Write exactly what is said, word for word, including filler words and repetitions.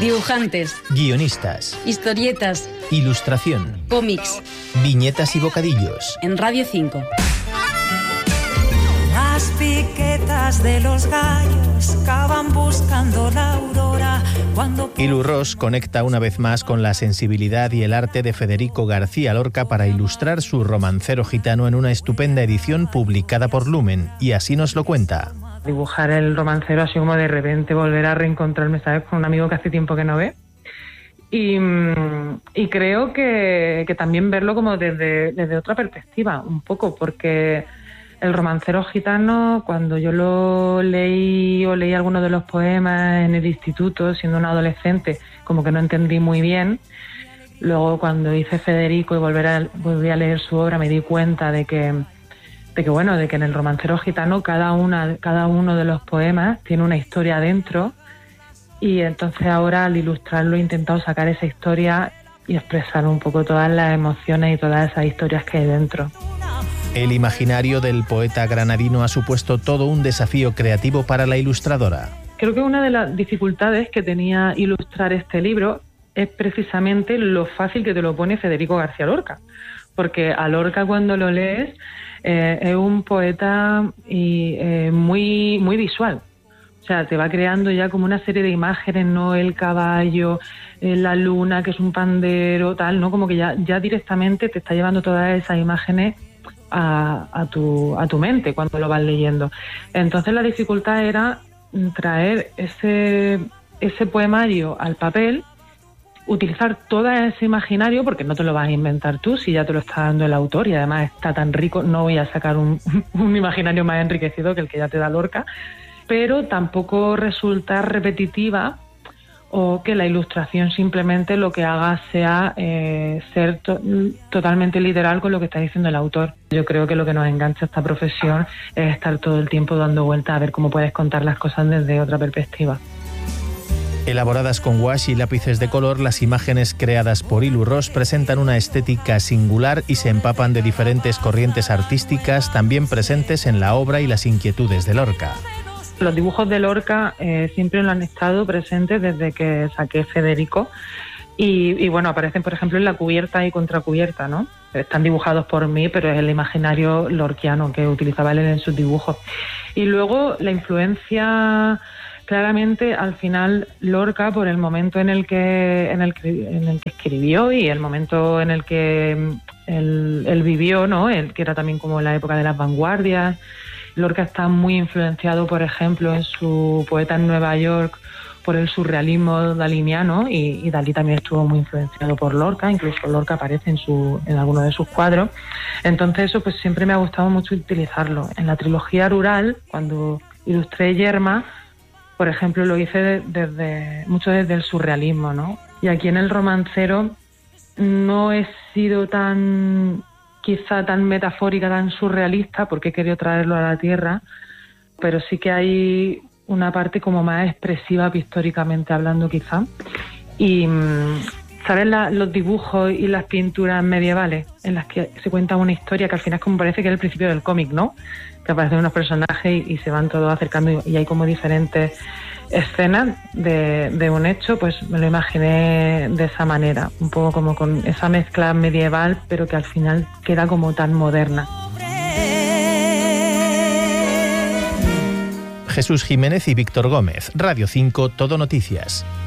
Dibujantes, guionistas, historietas, ilustración, cómics, viñetas y bocadillos. En Radio cinco. Las piquetas de los gallos cavan buscando la aurora. Cuando... Ilu Ros conecta una vez más con la sensibilidad y el arte de Federico García Lorca para ilustrar su Romancero Gitano en una estupenda edición publicada por Lumen, y así nos lo cuenta. Dibujar el romancero así como de repente volver a reencontrarme, ¿sabes?, con un amigo que hace tiempo que no ve. Y, y creo que, que también verlo como desde, desde otra perspectiva, un poco, porque el Romancero Gitano, cuando yo lo leí o leí algunos de los poemas en el instituto, siendo un adolescente, como que no entendí muy bien. Luego, cuando hice Federico y volver a, volví a leer su obra, me di cuenta de que, de que, bueno, de que en el Romancero Gitano cada, una, cada uno de los poemas tiene una historia dentro, y entonces ahora al ilustrarlo he intentado sacar esa historia y expresar un poco todas las emociones y todas esas historias que hay dentro. El imaginario del poeta granadino ha supuesto todo un desafío creativo para la ilustradora. Creo que una de las dificultades que tenía ilustrar este libro es precisamente lo fácil que te lo pone Federico García Lorca, porque a Lorca, cuando lo lees, eh, es un poeta y, eh, muy, muy visual. O sea, te va creando ya como una serie de imágenes, ¿no? El caballo, eh, la luna, que es un pandero, tal, ¿no? Como que ya, ya directamente te está llevando todas esas imágenes A, a, tu, a tu mente cuando lo vas leyendo. Entonces la dificultad era traer ese, ese poemario al papel, utilizar todo ese imaginario, porque no te lo vas a inventar tú si ya te lo está dando el autor, y además está tan rico, no voy a sacar un, un imaginario más enriquecido que el que ya te da Lorca, pero tampoco resultar repetitiva o que la ilustración simplemente lo que haga sea eh, ser to- totalmente literal con lo que está diciendo el autor. Yo creo que lo que nos engancha a esta profesión es estar todo el tiempo dando vueltas a ver cómo puedes contar las cosas desde otra perspectiva. Elaboradas con gouache y lápices de color, las imágenes creadas por Ilu Ros presentan una estética singular y se empapan de diferentes corrientes artísticas también presentes en la obra y las inquietudes de Lorca. Los dibujos de Lorca eh, siempre lo han estado presentes desde que saqué Federico, y, y bueno, aparecen por ejemplo en la cubierta y contracubierta, ¿no? Están dibujados por mí, pero es el imaginario lorquiano que utilizaba él en sus dibujos. Y luego la influencia, claramente al final Lorca, por el momento en el que en el que, en el que escribió y el momento en el que él, él vivió, ¿no? El que era también como la época de las vanguardias. Lorca está muy influenciado, por ejemplo, en su Poeta en Nueva York, por el surrealismo daliniano, y, y Dalí también estuvo muy influenciado por Lorca, incluso Lorca aparece en su en algunos de sus cuadros. Entonces eso pues siempre me ha gustado mucho utilizarlo. En la trilogía rural, cuando ilustré Yerma, por ejemplo, lo hice de, desde mucho desde el surrealismo, ¿no? Y aquí en el Romancero no he sido tan... quizá tan metafórica, tan surrealista, porque he querido traerlo a la tierra, pero sí que hay una parte como más expresiva pictóricamente hablando quizá. Y ¿sabes la, los dibujos y las pinturas medievales en las que se cuenta una historia que al final como parece que es el principio del cómic, ¿no? Que aparecen unos personajes y, y se van todos acercando y, y hay como diferentes escenas de, de un hecho, pues me lo imaginé de esa manera, un poco como con esa mezcla medieval, pero que al final queda como tan moderna. Jesús Jiménez y Víctor Gómez, Radio cinco, Todo Noticias.